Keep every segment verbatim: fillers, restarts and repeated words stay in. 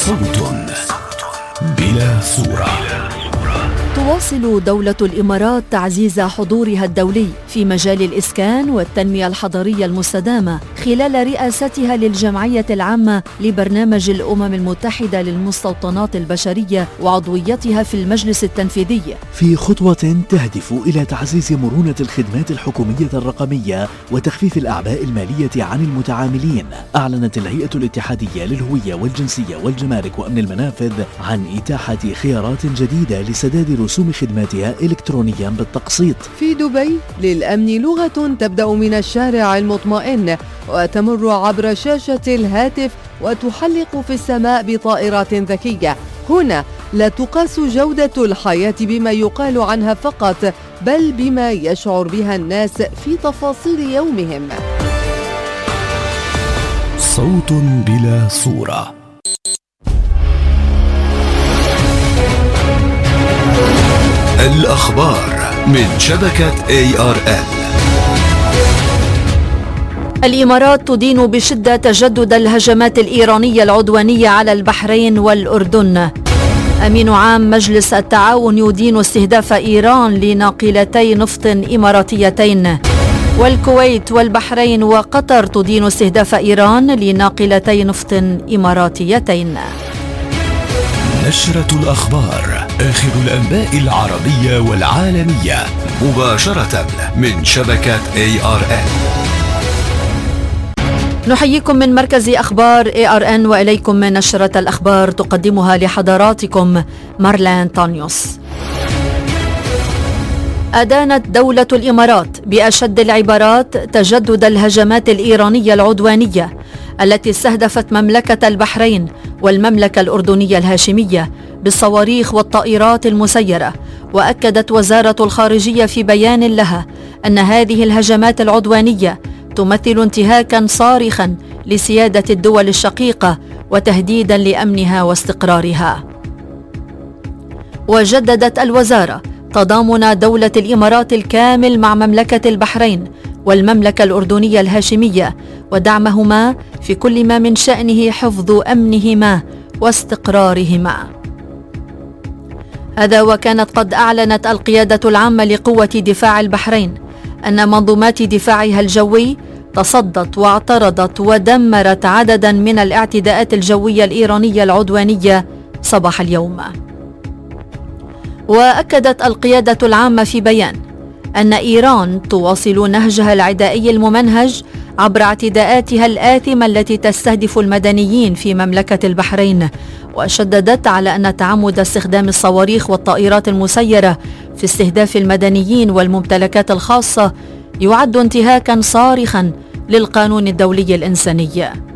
صوت بلا صورة. تواصل دولة الإمارات تعزيز حضورها الدولي في مجال الإسكان والتنمية الحضرية المستدامة خلال رئاستها للجمعية العامة لبرنامج الأمم المتحدة للمستوطنات البشرية وعضويتها في المجلس التنفيذي، في خطوة تهدف إلى تعزيز مرونة الخدمات الحكومية الرقمية وتخفيف الأعباء المالية عن المتعاملين. أعلنت الهيئة الاتحادية للهوية والجنسية والجمارك وأمن المنافذ عن إتاحة خيارات جديدة لسداد رسوم خدماتها إلكترونيا بالتقسيط. في دبي للأمن لغة تبدأ من الشارع المطمئن وتمر عبر شاشة الهاتف وتحلق في السماء بطائرات ذكية. هنا لا تقاس جودة الحياة بما يقال عنها فقط، بل بما يشعر بها الناس في تفاصيل يومهم. صوت بلا صورة. الأخبار من شبكة إيه آر إل. الإمارات تدين بشدة تجدد الهجمات الإيرانية العدوانية على البحرين والأردن. أمين عام مجلس التعاون يدين استهداف إيران لناقلتي نفط إماراتيتين. والكويت والبحرين وقطر تدين استهداف إيران لناقلتي نفط إماراتيتين. نشرة الأخبار، آخر الأنباء العربية والعالمية مباشرة من شبكة إيه آر إن. نحييكم من مركز أخبار إيه آر إن وإليكم من نشرة الأخبار تقدمها لحضراتكم مارلين تانيوس. أدانت دولة الإمارات بأشد العبارات تجدد الهجمات الإيرانية العدوانية التي استهدفت مملكة البحرين والمملكة الأردنية الهاشمية بالصواريخ والطائرات المسيرة. وأكدت وزارة الخارجية في بيان لها أن هذه الهجمات العدوانية تمثل انتهاكا صارخا لسيادة الدول الشقيقة وتهديدا لأمنها واستقرارها. وجددت الوزارة تضامن دولة الإمارات الكامل مع مملكة البحرين والمملكة الأردنية الهاشمية ودعمهما في كل ما من شأنه حفظ أمنهما واستقرارهما. هذا وكانت قد أعلنت القيادة العامة لقوة دفاع البحرين أن منظومات دفاعها الجوي تصدت واعترضت ودمرت عددا من الاعتداءات الجوية الإيرانية العدوانية صباح اليوم. وأكدت القيادة العامة في بيان أن إيران تواصل نهجها العدائي الممنهج عبر اعتداءاتها الآثمة التي تستهدف المدنيين في مملكة البحرين. وشددت على أن تعمد استخدام الصواريخ والطائرات المسيرة في استهداف المدنيين والممتلكات الخاصة يعد انتهاكا صارخا للقانون الدولي الإنساني.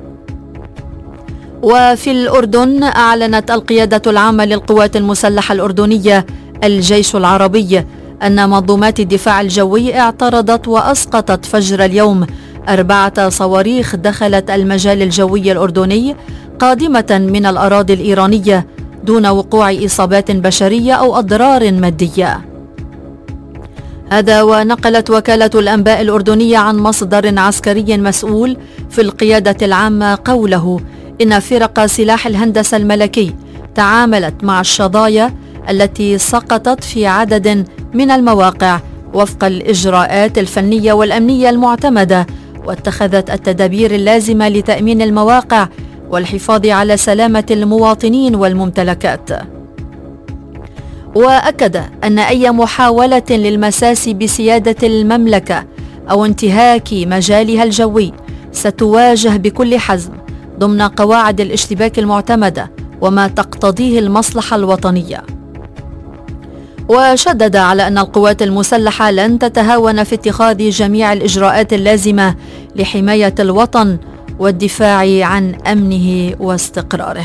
وفي الأردن أعلنت القيادة العامة للقوات المسلحة الأردنية الجيش العربي أن منظومات الدفاع الجوي اعترضت وأسقطت فجر اليوم أربعة صواريخ دخلت المجال الجوي الأردني قادمة من الأراضي الإيرانية دون وقوع إصابات بشرية أو أضرار مادية. هذا ونقلت وكالة الأنباء الأردنية عن مصدر عسكري مسؤول في القيادة العامة قوله إن فرق سلاح الهندسة الملكي تعاملت مع الشظايا التي سقطت في عدد من المواقع وفق الإجراءات الفنية والأمنية المعتمدة، واتخذت التدابير اللازمة لتأمين المواقع والحفاظ على سلامة المواطنين والممتلكات. وأكد أن أي محاولة للمساس بسيادة المملكة أو انتهاك مجالها الجوي ستواجه بكل حزم ضمن قواعد الاشتباك المعتمدة وما تقتضيه المصلحة الوطنية. وشدد على أن القوات المسلحة لن تتهاون في اتخاذ جميع الإجراءات اللازمة لحماية الوطن والدفاع عن أمنه واستقراره.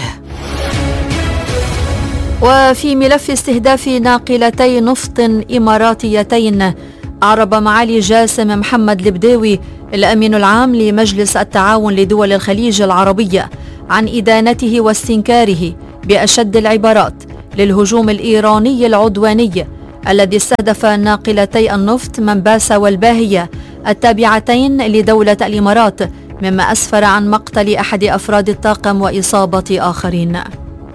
وفي ملف استهداف ناقلتي نفط إماراتيتين، أعرب معالي جاسم محمد البداوي الأمين العام لمجلس التعاون لدول الخليج العربية عن إدانته واستنكاره بأشد العبارات للهجوم الإيراني العدواني الذي استهدف ناقلتي النفط منباسة والباهية التابعتين لدولة الإمارات، مما أسفر عن مقتل أحد أفراد الطاقم وإصابة آخرين.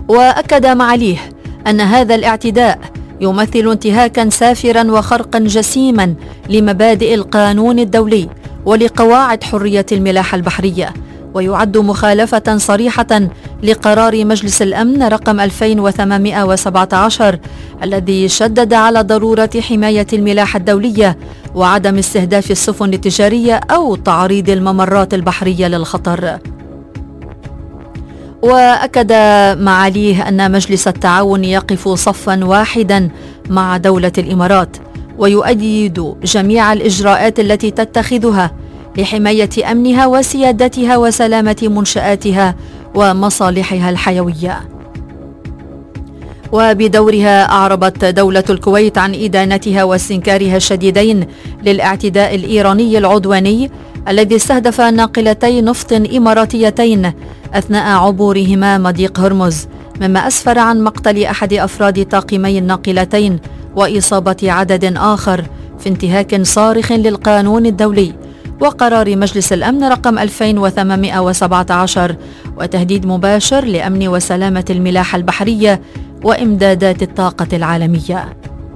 وأكد معاليه أن هذا الاعتداء يمثل انتهاكا سافرا وخرقا جسيما لمبادئ القانون الدولي ولقواعد حرية الملاحة البحرية، ويعد مخالفة صريحة لقرار مجلس الأمن رقم ألفين وثمانمائة وسبعة عشر الذي شدد على ضرورة حماية الملاحة الدولية وعدم استهداف السفن التجارية أو تعريض الممرات البحرية للخطر. وأكد معاليه أن مجلس التعاون يقف صفا واحدا مع دولة الإمارات ويؤيد جميع الإجراءات التي تتخذها لحماية أمنها وسيادتها وسلامة منشآتها ومصالحها الحيوية. وبدورها أعربت دولة الكويت عن إدانتها واستنكارها الشديدين للاعتداء الإيراني العدواني الذي استهدف ناقلتي نفط إماراتيتين أثناء عبورهما مضيق هرمز، مما أسفر عن مقتل أحد أفراد طاقمي الناقلتين وإصابة عدد آخر في انتهاك صارخ للقانون الدولي وقرار مجلس الأمن رقم ألفين وثمانمائة وسبعة عشر وتهديد مباشر لأمن وسلامة الملاحة البحرية وإمدادات الطاقة العالمية.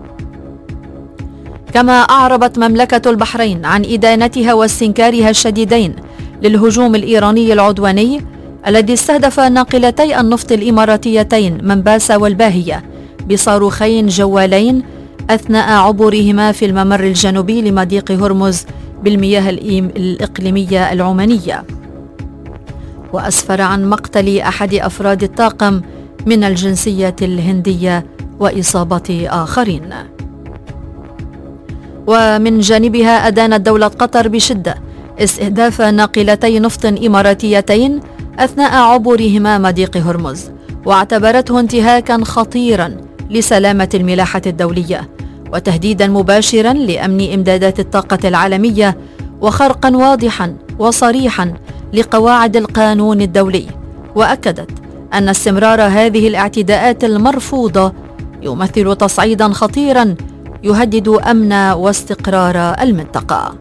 كما أعربت مملكة البحرين عن إدانتها واستنكارها الشديدين للهجوم الإيراني العدواني الذي استهدف ناقلتي النفط الإماراتيتين منباسة والباهية بصاروخين جوالين أثناء عبورهما في الممر الجنوبي لمضيق هرمز بالمياه الإقليمية العمانية، وأسفر عن مقتل أحد أفراد الطاقم من الجنسية الهندية وإصابة آخرين. ومن جانبها أدانت دولة قطر بشدة استهداف ناقلتي نفط إماراتيتين أثناء عبورهما مضيق هرمز، واعتبرته انتهاكا خطيرا لسلامة الملاحة الدولية وتهديدا مباشرا لأمن إمدادات الطاقة العالمية وخرقا واضحا وصريحا لقواعد القانون الدولي. وأكدت أن استمرار هذه الاعتداءات المرفوضة يمثل تصعيدا خطيرا يهدد أمن واستقرار المنطقة.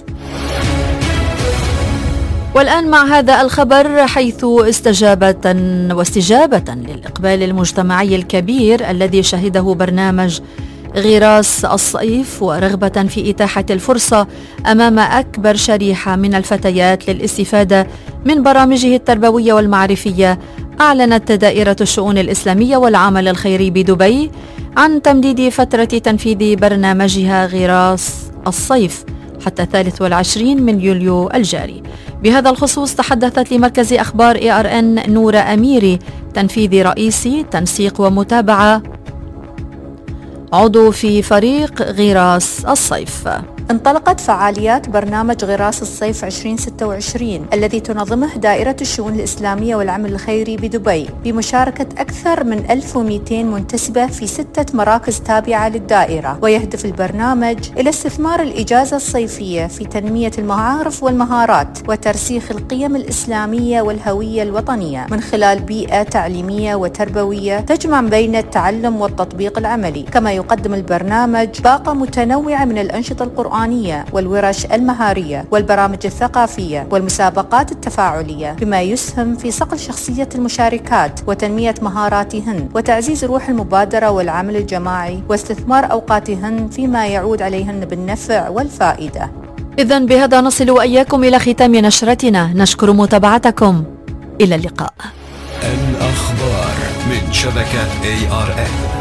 والآن مع هذا الخبر، حيث استجابة واستجابة للإقبال المجتمعي الكبير الذي شهده برنامج غراس الصيف ورغبة في إتاحة الفرصة أمام أكبر شريحة من الفتيات للاستفادة من برامجه التربوية والمعرفية، أعلنت دائرة الشؤون الإسلامية والعمل الخيري بدبي عن تمديد فترة تنفيذ برنامجها غراس الصيف حتى الثالث والعشرين من يوليو الجاري. بهذا الخصوص تحدثت لمركز أخبار إيه آر إن نورة أميري تنفيذي رئيسي تنسيق ومتابعة عضو في فريق غراس الصيف. انطلقت فعاليات برنامج غراس الصيف عشرين ستة وعشرين الذي تنظمه دائرة الشؤون الإسلامية والعمل الخيري بدبي بمشاركة أكثر من ألف ومئتين منتسبة في ستة مراكز تابعة للدائرة، ويهدف البرنامج إلى استثمار الإجازة الصيفية في تنمية المعارف والمهارات وترسيخ القيم الإسلامية والهوية الوطنية من خلال بيئة تعليمية وتربوية تجمع بين التعلم والتطبيق العملي. كما يقدم البرنامج باقة متنوعة من الأنشطة القرآنية والورش المهارية والبرامج الثقافية والمسابقات التفاعلية، بما يسهم في صقل شخصية المشاركات وتنمية مهاراتهن وتعزيز روح المبادرة والعمل الجماعي واستثمار أوقاتهن فيما يعود عليهن بالنفع والفائدة. إذن بهذا نصل وإياكم إلى ختام نشرتنا، نشكر متابعتكم، إلى اللقاء. الأخبار من شبكة إيه آر إن.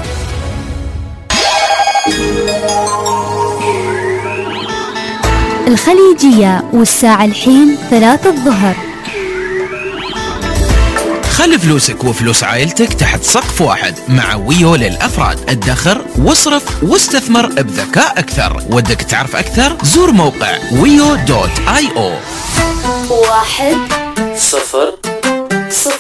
الخليجية والساعة الحين ثلاثة الظهر. خلي فلوسك وفلوس عائلتك تحت سقف واحد مع ويو للأفراد. ادخر واصرف واستثمر بذكاء أكثر. ودك تعرف أكثر؟ زور موقع ويو دوت آي أو. واحد صفر